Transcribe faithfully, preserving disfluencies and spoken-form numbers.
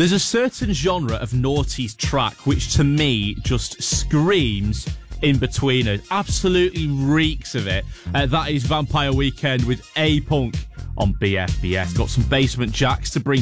There's a certain genre of noughties track which to me just screams In-Betweeners. Absolutely reeks of it. Uh, that is Vampire Weekend with A-Punk on B F B S. Got some Basement Jacks to bring